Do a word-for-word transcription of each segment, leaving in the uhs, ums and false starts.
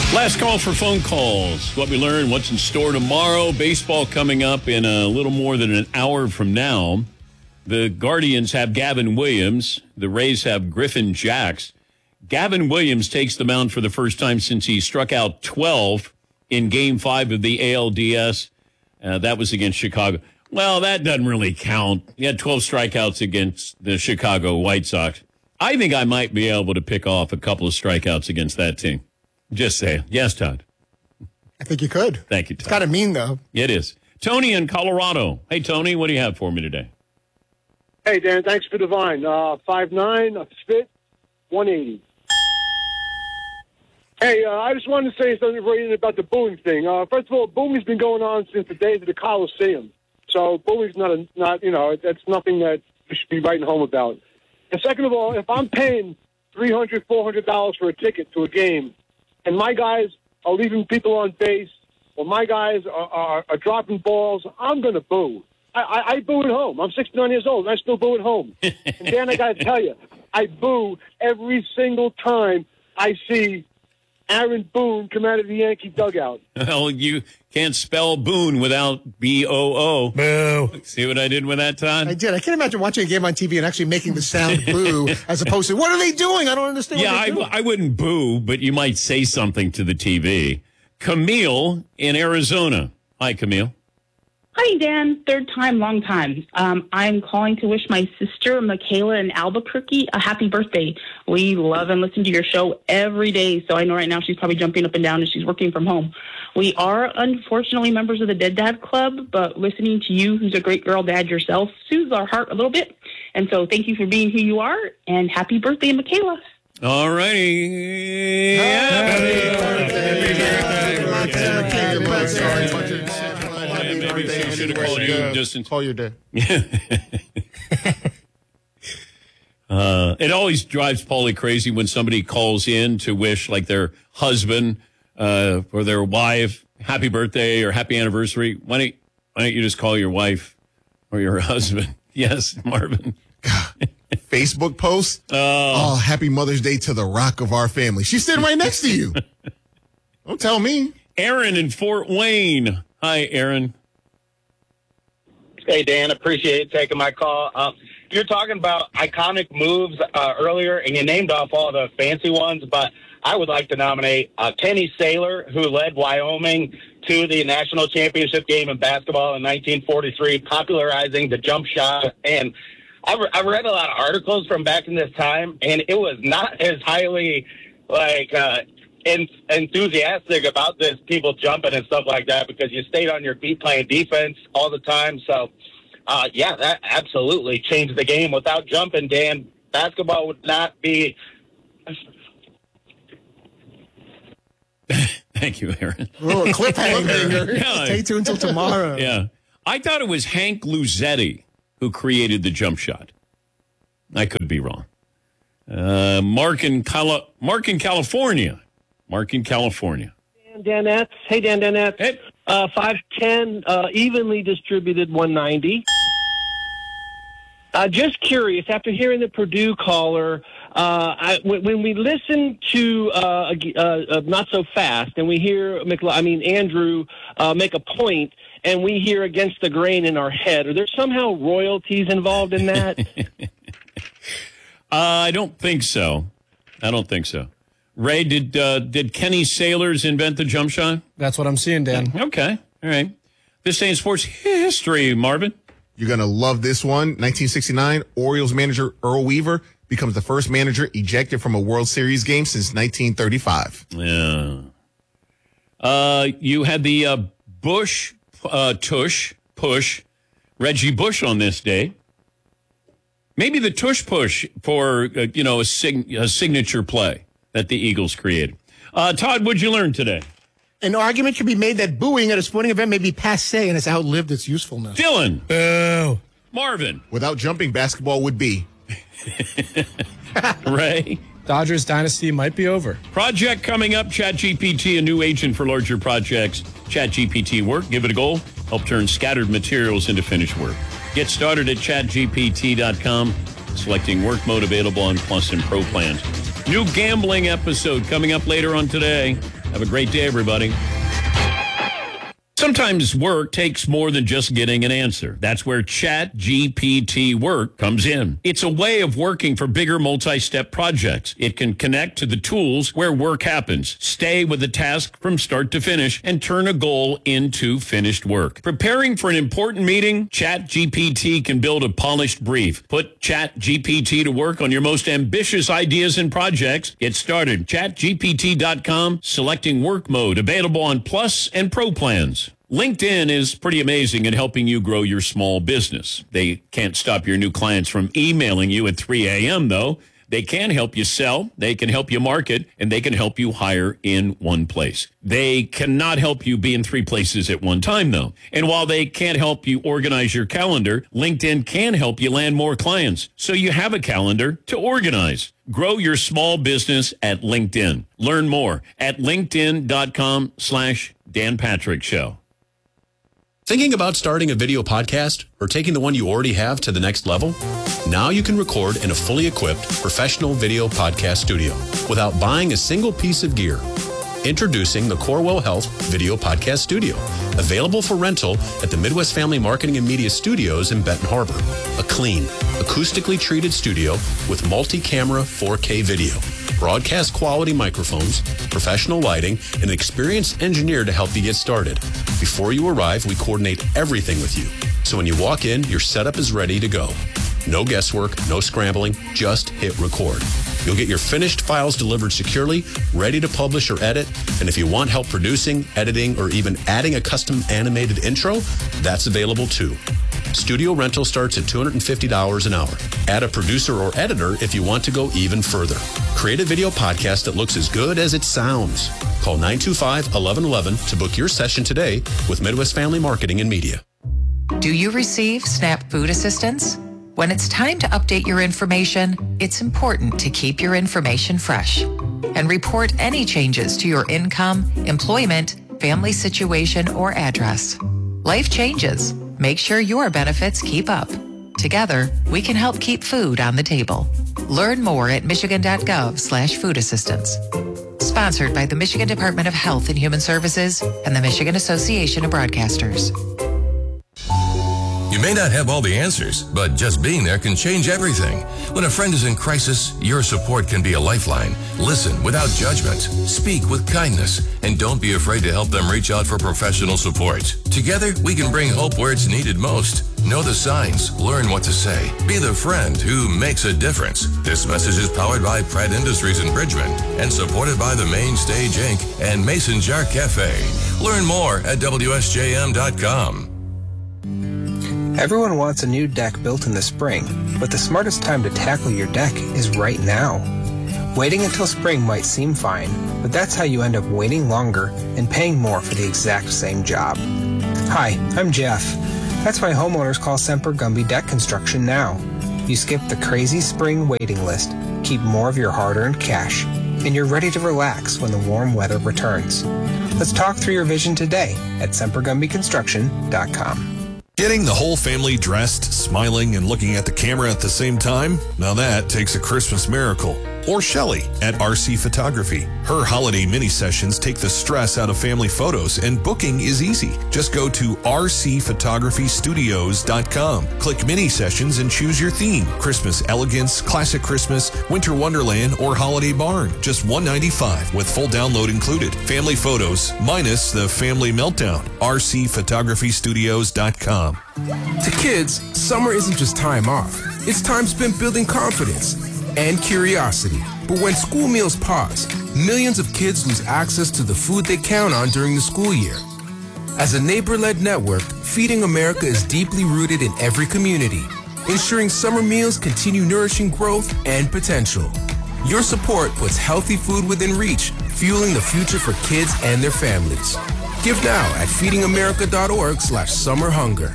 Last call for phone calls. What we learned, what's in store tomorrow. Baseball coming up in a little more than an hour from now. The Guardians have Gavin Williams. The Rays have Griffin Jacks. Gavin Williams takes the mound for the first time since he struck out twelve in Game five of the A L D S. Uh, that was against Chicago. Well, that doesn't really count. He had twelve strikeouts against the Chicago White Sox. I think I might be able to pick off a couple of strikeouts against that team. Just saying. Yes, Todd. I think you could. Thank you, Todd. It's kind of mean, though. It is. Tony in Colorado. Hey, Tony, what do you have for me today? Hey, Dan, thanks for the vine. Uh, five nine, a fit, one eighty. Hey, uh, I just wanted to say something right about the booing thing. Uh, first of all, booing's been going on since the days of the Coliseum. So booing's not, a, not you know, that's nothing that you should be writing home about. And second of all, if I'm paying three hundred dollars, four hundred dollars for a ticket to a game, and my guys are leaving people on base, or my guys are, are, are dropping balls, I'm going to boo. I, I, I boo at home. I'm sixty-nine years old, and I still boo at home. And Dan, I got to tell you, I boo every single time I see Aaron Boone come out of the Yankee dugout. Well, you can't spell Boone without B O O. Boo. See what I did with that, Todd? I did. I can't imagine watching a game on T V and actually making the sound boo as opposed to, what are they doing? I don't understand Yeah, what I, they're doing. I wouldn't boo, but you might say something to the T V. Camille in Arizona. Hi, Camille. Hi, Dan. Third time, long time. Um, I'm calling to wish my sister, Michaela in Albuquerque, a happy birthday. We love and listen to your show every day, so I know right now she's probably jumping up and down and she's working from home. We are, unfortunately, members of the Dead Dad Club, but listening to you, who's a great girl dad yourself, soothes our heart a little bit. And so thank you for being who you are, and happy birthday, Michaela. All righty. Happy birthday. Happy birthday. Maybe she should have called you just in Call your day. uh, it always drives Paulie crazy when somebody calls in to wish like their husband uh, or their wife happy birthday or happy anniversary. Why don't, why don't you just call your wife or your husband? Yes, Marvin. Facebook post. Oh. oh, happy Mother's Day to the rock of our family. She's sitting right next to you. Don't tell me. Aaron in Fort Wayne. Hi, Aaron. Hey, Dan, appreciate taking my call. Um, you're talking about iconic moves uh, earlier, and you named off all the fancy ones, but I would like to nominate uh, Kenny Saylor, who led Wyoming to the national championship game in basketball in nineteen forty-three, popularizing the jump shot. And I, re- I read a lot of articles from back in this time, and it was not as highly, like, uh, en- enthusiastic about this, people jumping and stuff like that, because you stayed on your feet playing defense all the time. So, uh, yeah, that absolutely changed the game. Without jumping, Dan, basketball would not be... Thank you, Aaron. Oh, cliffhanger. Yeah. Stay tuned until tomorrow. Yeah. I thought it was Hank Luzetti who created the jump shot. I could be wrong. Uh, Mark in Cali- Mark in California. Mark in California. Dan Danettes. Hey, Dan Danettes. Hey. Uh, five ten, uh, evenly distributed one ninety. Uh, just curious, after hearing the Purdue caller, uh, I, when, when we listen to uh, uh, uh, Not So Fast, and we hear, McLe- I mean, Andrew uh, make a point, and we hear Against the Grain in our head, are there somehow royalties involved in that? uh, I don't think so. I don't think so. Ray, did uh, did Kenny Sailors invent the jump shot? That's what I'm seeing, Dan. Okay. All right. This day in sports history, Marvin. You're going to love this one. nineteen sixty-nine, Orioles manager Earl Weaver becomes the first manager ejected from a World Series game since nineteen thirty-five. Yeah. Uh, you had the uh, Bush, uh, Tush, Push, Reggie Bush on this day. Maybe the Tush Push for, uh, you know, a, sig- a signature play that the Eagles created. Uh, Todd, what'd you learn today? An argument could be made that booing at a sporting event may be passé and has outlived its usefulness. Dylan. Boo. Marvin. Without jumping, basketball would be. Ray. Dodgers dynasty might be over. Project coming up, ChatGPT, a new agent for larger projects. ChatGPT work, give it a go. Help turn scattered materials into finished work. Get started at chat G P T dot com. Selecting work mode available on Plus and Pro plans. New gambling episode coming up later on today. Have a great day, everybody. Sometimes work takes more than just getting an answer. That's where Chat G P T Work comes in. It's a way of working for bigger multi-step projects. It can connect to the tools where work happens, stay with the task from start to finish, and turn a goal into finished work. Preparing for an important meeting? Chat G P T can build a polished brief. Put Chat G P T to work on your most ambitious ideas and projects. Get started. chat G P T dot com, selecting work mode, available on Plus and Pro plans. LinkedIn is pretty amazing at helping you grow your small business. They can't stop your new clients from emailing you at three a.m., though. They can help you sell, they can help you market, and they can help you hire in one place. They cannot help you be in three places at one time, though. And while they can't help you organize your calendar, LinkedIn can help you land more clients, so you have a calendar to organize. Grow your small business at LinkedIn. Learn more at linkedin.com slash Dan Patrick Show. Thinking about starting a video podcast or taking the one you already have to the next level? Now you can record in a fully equipped professional video podcast studio without buying a single piece of gear. Introducing the Corwell Health Video Podcast Studio, available for rental at the Midwest Family Marketing and Media Studios in Benton Harbor. A clean, acoustically treated studio with multi-camera four K video, broadcast quality microphones, professional lighting, and an experienced engineer to help you get started. Before you arrive, we coordinate everything with you. So when you walk in, your setup is ready to go. No guesswork, no scrambling, just hit record. You'll get your finished files delivered securely, ready to publish or edit. And if you want help producing, editing, or even adding a custom animated intro, that's available too. Studio rental starts at two hundred fifty dollars an hour. Add a producer or editor if you want to go even further. Create a video podcast that looks as good as it sounds. Call nine two five, one one one one to book your session today with Midwest Family Marketing and Media. Do you receive SNAP food assistance? When it's time to update your information, it's important to keep your information fresh and report any changes to your income, employment, family situation, or address. Life changes. Make sure your benefits keep up. Together, we can help keep food on the table. Learn more at michigan.gov slash food assistance. Sponsored by the Michigan Department of Health and Human Services and the Michigan Association of Broadcasters. You may not have all the answers, but just being there can change everything. When a friend is in crisis, your support can be a lifeline. Listen without judgment, speak with kindness, and don't be afraid to help them reach out for professional support. Together, we can bring hope where it's needed most. Know the signs, learn what to say, be the friend who makes a difference. This message is powered by Pratt Industries in Bridgman and supported by the Main Stage Incorporated and Mason Jar Cafe. Learn more at W S J M dot com. Everyone wants a new deck built in the spring, but the smartest time to tackle your deck is right now. Waiting until spring might seem fine, but that's how you end up waiting longer and paying more for the exact same job. Hi, I'm Jeff. That's why homeowners call Semper Gumby Deck Construction now. You skip the crazy spring waiting list, keep more of your hard-earned cash, and you're ready to relax when the warm weather returns. Let's talk through your vision today at Semper Gumby Construction dot com. Getting the whole family dressed, smiling, and looking at the camera at the same time? Now that takes a Christmas miracle. Or Shelley at R C Photography. Her holiday mini sessions take the stress out of family photos, and booking is easy. Just go to R C Photography Studios dot com. Click mini sessions and choose your theme. Christmas elegance, classic Christmas, winter wonderland, or holiday barn. Just one hundred ninety-five dollars with full download included. Family photos minus the family meltdown. R C Photography Studios dot com. To kids, summer isn't just time off. It's time spent building confidence and curiosity. But when school meals pause, millions of kids lose access to the food they count on during the school year. As a neighbor-led network, Feeding America is deeply rooted in every community, ensuring summer meals continue nourishing growth and potential. Your support puts healthy food within reach, fueling the future for kids and their families. Give now at feeding america dot org slash summer hunger.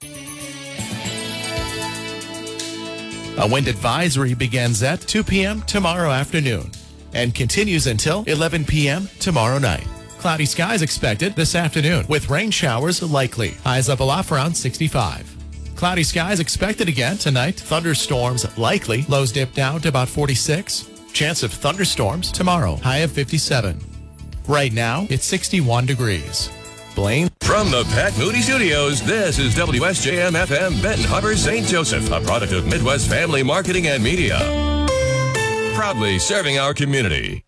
A wind advisory begins at two p.m. tomorrow afternoon and continues until eleven p.m. tomorrow night. Cloudy skies expected this afternoon with rain showers likely. Highs up aloft around sixty-five. Cloudy skies expected again tonight. Thunderstorms likely. Lows dip down to about forty-six. Chance of thunderstorms tomorrow. High of fifty-seven. Right now, it's sixty-one degrees. Blaine? From the Pat Moody Studios, this is W S J M F M Benton Harbor, Saint Joseph, a product of Midwest Family Marketing and Media. Proudly serving our community.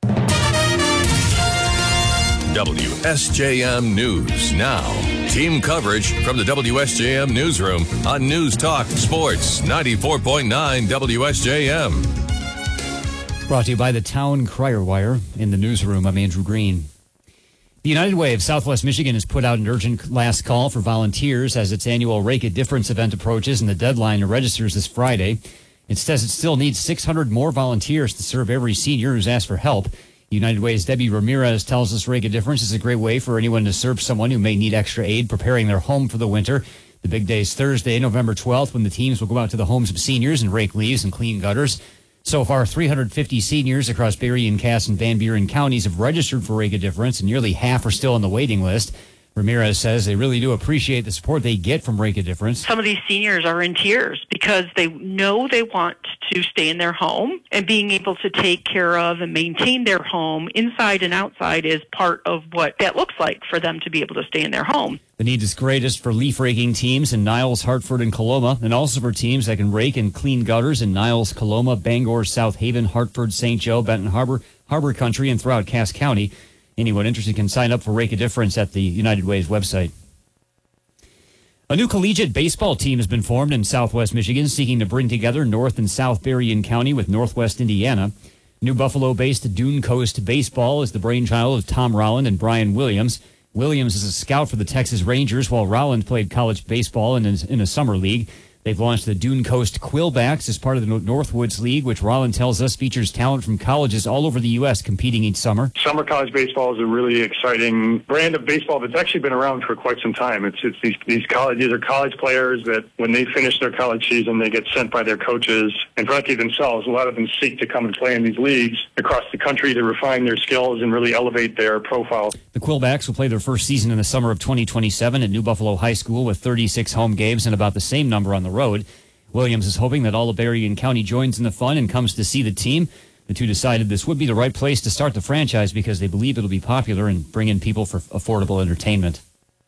W S J M News Now. Team coverage from the W S J M Newsroom on News Talk Sports ninety-four point nine W S J M. Brought to you by the Town Crier Wire. In the newsroom, I'm Andrew Green. The United Way of Southwest Michigan has put out an urgent last call for volunteers as its annual Rake a Difference event approaches, and the deadline to register is this Friday. It says it still needs six hundred more volunteers to serve every senior who's asked for help. United Way's Debbie Ramirez tells us Rake a Difference is a great way for anyone to serve someone who may need extra aid preparing their home for the winter. The big day is Thursday, November twelfth, when the teams will go out to the homes of seniors and rake leaves and clean gutters. So far, three hundred fifty seniors across Berrien, Cass, and Van Buren counties have registered for Rake a Difference, and nearly half are still on the waiting list. Ramirez says they really do appreciate the support they get from Rake a Difference. Some of these seniors are in tears because they know they want to stay in their home, and being able to take care of and maintain their home inside and outside is part of what that looks like for them to be able to stay in their home. The need is greatest for leaf raking teams in Niles, Hartford, and Coloma, and also for teams that can rake and clean gutters in Niles, Coloma, Bangor, South Haven, Hartford, Saint Joe, Benton Harbor, Harbor Country, and throughout Cass County. Anyone interested can sign up for Rake a Difference at the United Way's website. A new collegiate baseball team has been formed in Southwest Michigan, seeking to bring together North and South Berrien County with Northwest Indiana. New Buffalo-based Dune Coast Baseball is the brainchild of Tom Rolland and Brian Williams. Williams is a scout for the Texas Rangers, while Rolland played college baseball in a, in a summer league. They've launched the Dune Coast Quillbacks as part of the Northwoods League, which Rolland tells us features talent from colleges all over the U S competing each summer. Summer college baseball is a really exciting brand of baseball that's actually been around for quite some time. It's it's these these college these are college players that when they finish their college season, they get sent by their coaches and frankly themselves. A lot of them seek to come and play in these leagues across the country to refine their skills and really elevate their profile. The Quillbacks will play their first season in the summer of twenty twenty-seven at New Buffalo High School with thirty-six home games and about the same number on the road. Williams is hoping that all of Berrien County joins in the fun and comes to see the team. The two decided this would be the right place to start the franchise because they believe it'll be popular and bring in people for affordable entertainment.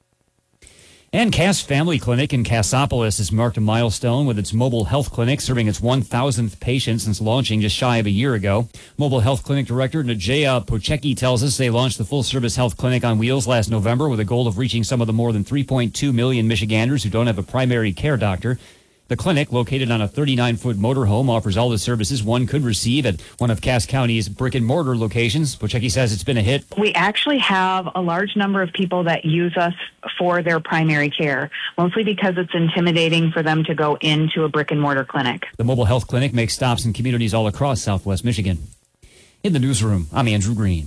And Cass Family Clinic in Cassopolis has marked a milestone with its mobile health clinic serving its one thousandth patient since launching just shy of a year ago. Mobile Health Clinic Director Najaya Pochecki tells us they launched the full-service health clinic on wheels last November with a goal of reaching some of the more than three point two million Michiganders who don't have a primary care doctor. The clinic, located on a thirty-nine foot motorhome, offers all the services one could receive at one of Cass County's brick-and-mortar locations. Pochecki says it's been a hit. We actually have a large number of people that use us for their primary care, mostly because it's intimidating for them to go into a brick-and-mortar clinic. The mobile health clinic makes stops in communities all across Southwest Michigan. In the newsroom, I'm Andrew Green.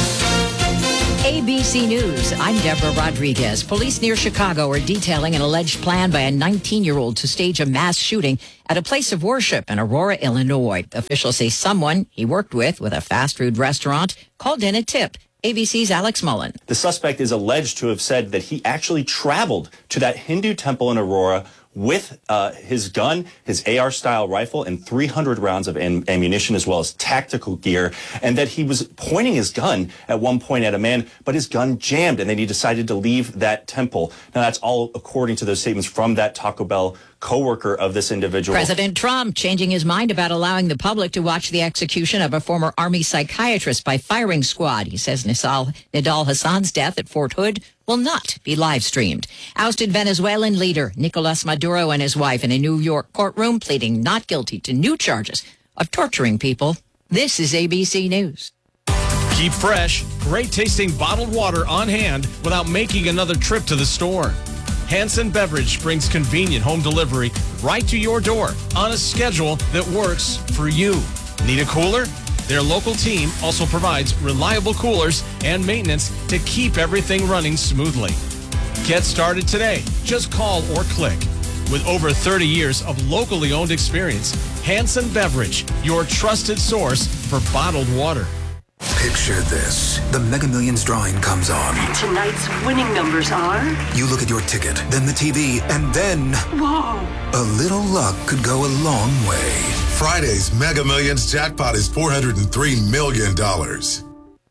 A B C News, I'm Deborah Rodriguez. Police near Chicago are detailing an alleged plan by a nineteen-year-old to stage a mass shooting at a place of worship in Aurora, Illinois. Officials say someone he worked with with a fast food restaurant called in a tip. A B C's Alex Mullen. The suspect is alleged to have said that he actually traveled to that Hindu temple in Aurora with uh, his gun, his A R-style rifle, and three hundred rounds of am- ammunition, as well as tactical gear, and that he was pointing his gun at one point at a man, but his gun jammed, and then he decided to leave that temple. Now, that's all according to those statements from that Taco Bell co-worker of this individual. President Trump changing his mind about allowing the public to watch the execution of a former Army psychiatrist by firing squad. He says Nidal, Nidal Hassan's death at Fort Hood will not be live streamed. Ousted Venezuelan leader Nicolas Maduro and his wife in a New York courtroom pleading not guilty to new charges of torturing people. This is A B C News. Keep fresh, great tasting bottled water on hand without making another trip to the store. Hanson Beverage brings convenient home delivery right to your door on a schedule that works for you. Need a cooler? Their local team also provides reliable coolers and maintenance to keep everything running smoothly. Get started today. Just call or click. With over thirty years of locally owned experience, Hanson Beverage, your trusted source for bottled water. Picture this. The Mega Millions drawing comes on. Tonight's winning numbers are... You look at your ticket, then the T V, and then... Whoa! A little luck could go a long way. Friday's Mega Millions jackpot is four hundred three million dollars.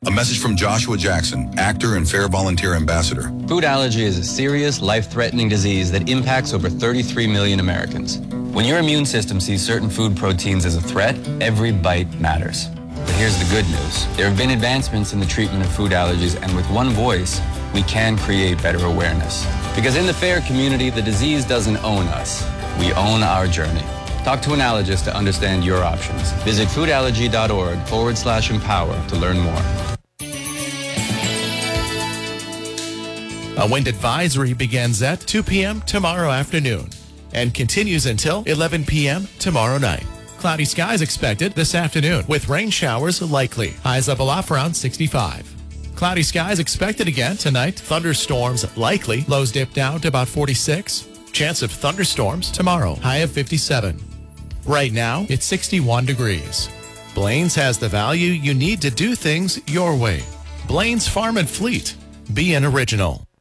A message from Joshua Jackson, actor and Fair Volunteer Ambassador. Food allergy is a serious, life-threatening disease that impacts over thirty-three million Americans. When your immune system sees certain food proteins as a threat, every bite matters. But here's the good news. There have been advancements in the treatment of food allergies, and with one voice, we can create better awareness. Because in the FAIR community, the disease doesn't own us. We own our journey. Talk to an allergist to understand your options. Visit foodallergy.org forward slash empower to learn more. A wind advisory begins at two p.m. tomorrow afternoon and continues until eleven p.m. tomorrow night. Cloudy skies expected this afternoon with rain showers likely. Highs level off around sixty-five. Cloudy skies expected again tonight. Thunderstorms likely. Lows dip down to about forty-six. Chance of thunderstorms tomorrow. High of fifty-seven. Right now, it's sixty-one degrees. Blaine's has the value you need to do things your way. Blaine's Farm and Fleet. Be an original.